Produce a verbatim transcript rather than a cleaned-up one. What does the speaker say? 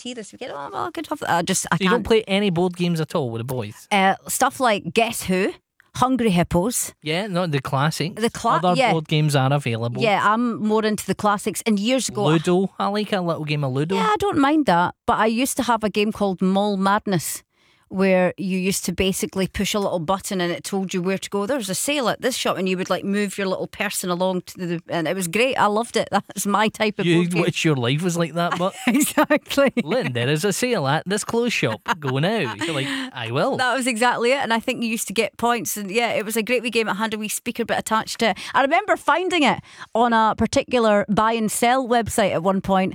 tea this weekend. Oh, well, I could have that. I just, I So you can't. don't play any board games at all with the boys? Uh, stuff like Guess Who, Hungry Hippos. Yeah, not the classics. The cla- Other yeah. board games are available. Yeah, I'm more into the classics. And years ago, Ludo. I like a little game of Ludo. yeah, I don't mind that. But I used to have a game called Mall Madness, where you used to basically push a little button and it told you where to go. There was a sale at this shop and you would like move your little person along to the, and it was great. I loved it. That's my type of You board game. wish your life was like that, but Exactly. Lynn, there is a sale at this clothes shop. Go now. You're like, I will. That was exactly it. And I think you used to get points. And yeah, it was a great wee game. It had a wee speaker bit attached to it. I remember finding it on a particular buy and sell website at one point.